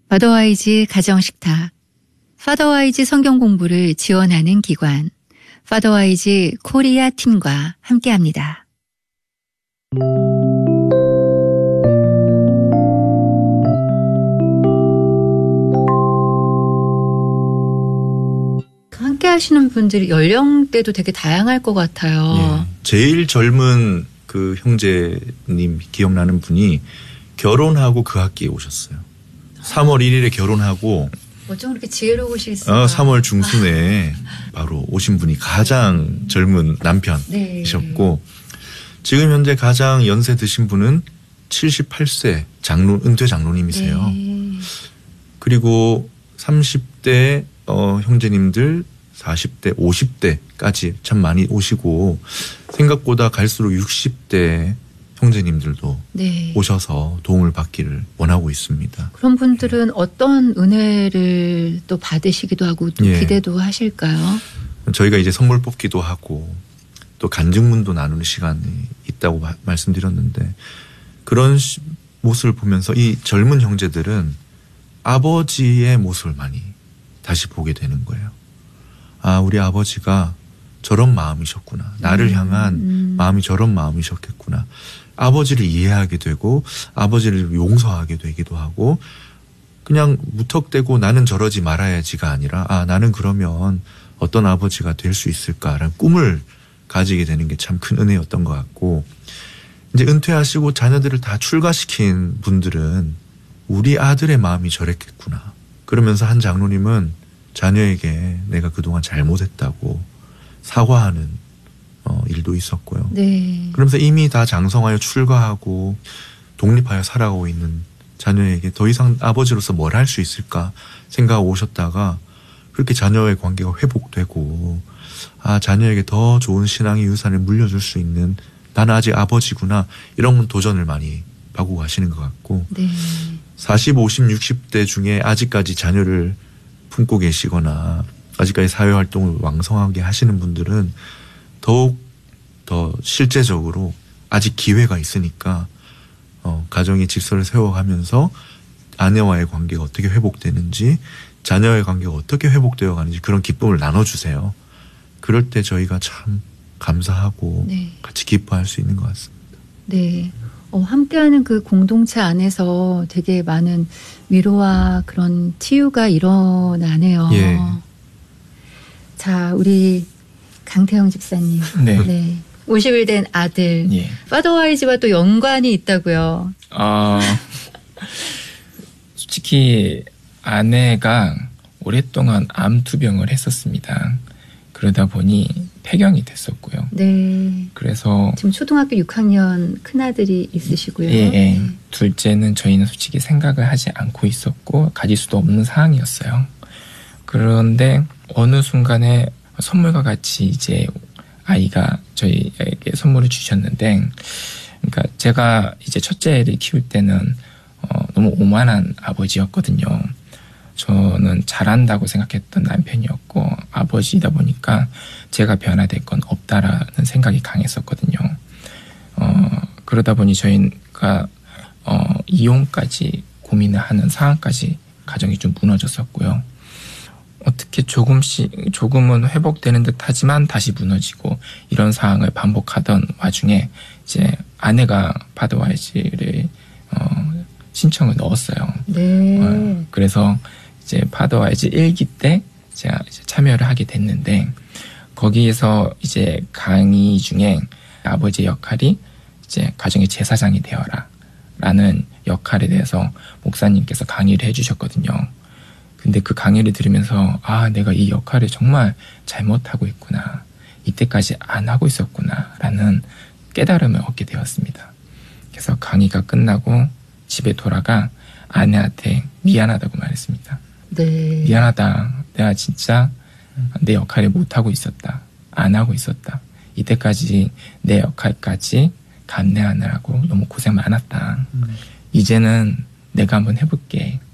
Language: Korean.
파더와이즈 가정식탁, 파더와이즈 성경 공부를 지원하는 기관, 파더와이즈 코리아 팀과 함께합니다. 함께 하시는 분들이 연령대도 되게 다양할 것 같아요. 예, 제일 젊은 그 형제님 기억나는 분이 결혼하고 그 학기에 오셨어요. 3월 1일에 결혼하고 어쩜 그렇게 지혜로우실수가. 3월 중순에 바로 오신 분이 가장 젊은 남편이셨고 지금 현재 가장 연세 드신 분은 78세 은퇴 장로님이세요. 네. 그리고 30대 형제님들 40대, 50대까지 참 많이 오시고 생각보다 갈수록 60대 형제님들도 네. 오셔서 도움을 받기를 원하고 있습니다. 그런 분들은 어떤 은혜를 또 받으시기도 하고 또 예. 기대도 하실까요? 저희가 이제 선물 뽑기도 하고 또 간증문도 나누는 시간이 있다고 말씀드렸는데 그런 모습을 보면서 이 젊은 형제들은 아버지의 모습을 많이 다시 보게 되는 거예요. 아, 우리 아버지가 저런 마음이셨구나. 나를 향한 마음이 저런 마음이셨겠구나. 아버지를 이해하게 되고 아버지를 용서하게 되기도 하고 그냥 무턱대고 나는 저러지 말아야지가 아니라 아, 나는 그러면 어떤 아버지가 될 수 있을까라는 꿈을 가지게 되는 게 참 큰 은혜였던 것 같고 이제 은퇴하시고 자녀들을 다 출가시킨 분들은 우리 아들의 마음이 저랬겠구나. 그러면서 한 장로님은 자녀에게 내가 그동안 잘못했다고 사과하는 일도 있었고요. 네. 그러면서 이미 다 장성하여 출가하고 독립하여 살아가고 있는 자녀에게 더 이상 아버지로서 뭘 할 수 있을까 생각하고 오셨다가 그렇게 자녀의 관계가 회복되고 아, 자녀에게 더 좋은 신앙의 유산을 물려줄 수 있는 나는 아직 아버지구나 이런 도전을 많이 하고 가시는 것 같고 네. 40, 50, 60대 중에 아직까지 자녀를 품고 계시거나 아직까지 사회활동을 왕성하게 하시는 분들은 더욱 더 실제적으로 아직 기회가 있으니까 가정의 질서를 세워가면서 아내와의 관계가 어떻게 회복되는지 자녀의 관계가 어떻게 회복되어 가는지 그런 기쁨을 나눠주세요. 그럴 때 저희가 참 감사하고 네. 같이 기뻐할 수 있는 것 같습니다. 네. 함께하는 그 공동체 안에서 되게 많은 위로와 그런 치유가 일어나네요. 예. 자, 우리 강태영 집사님. 네. 네. 50일 된 아들. 예. 파더와이즈와 또 연관이 있다고요. 솔직히 아내가 오랫동안 암 투병을 했었습니다. 그러다 보니 폐경이 됐었고요. 네. 그래서 지금 초등학교 6학년 큰아들이 있으시고요. 예. 네. 둘째는 저희는 솔직히 생각을 하지 않고 있었고 가질 수도 없는 상황이었어요. 그런데 어느 순간에 선물과 같이 이제 아이가 저희에게 선물을 주셨는데, 그러니까 제가 이제 첫째를 키울 때는 너무 오만한 아버지였거든요. 저는 잘한다고 생각했던 남편이었고 아버지이다 보니까 제가 변화될 건 없다라는 생각이 강했었거든요. 그러다 보니 저희가 이혼까지 고민을 하는 상황까지 가정이 좀 무너졌었고요. 어떻게 조금은 회복되는 듯 하지만 다시 무너지고 이런 상황을 반복하던 와중에 이제 아내가 파더와이즈를 신청을 넣었어요. 네. 그래서 이제 파더와이즈 1기 때 제가 이제 참여를 하게 됐는데 거기에서 이제 강의 중에 아버지의 역할이 이제 가정의 제사장이 되어라 라는 역할에 대해서 목사님께서 강의를 해주셨거든요. 근데 그 강의를 들으면서 아, 내가 이 역할을 정말 잘못하고 있구나. 이때까지 안 하고 있었구나 라는 깨달음을 얻게 되었습니다. 그래서 강의가 끝나고 집에 돌아가 아내한테 미안하다고 말했습니다. 네. 미안하다. 내가 진짜 내 역할을 못하고 있었다. 안 하고 있었다. 이때까지 내 역할까지 감내하느라고 너무 고생 많았다. 이제는 내가 한번 해볼게.